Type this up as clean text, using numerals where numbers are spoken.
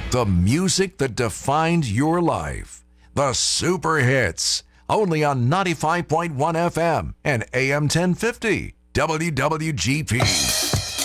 The music that defined your life. The super hits. Only on 95.1 FM and AM 1050. WWGP.